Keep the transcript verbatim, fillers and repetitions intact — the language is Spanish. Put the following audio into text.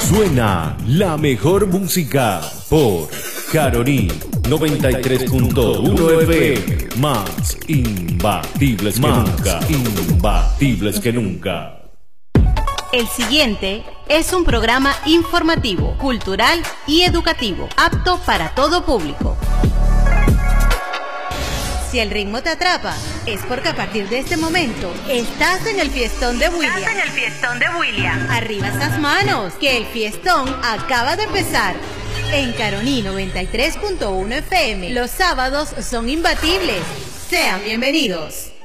Suena la mejor música por Caroní noventa y tres punto uno F M. Más imbatibles que nunca. Imbatibles que nunca. El siguiente es un programa informativo, cultural y educativo, apto para todo público. Si el ritmo te atrapa, es porque a partir de este momento estás en el fiestón de William. Estás en el fiestón de William. Arriba esas manos, que el fiestón acaba de empezar. En Caroní noventa y tres punto uno F M, los sábados son imbatibles. Sean bienvenidos.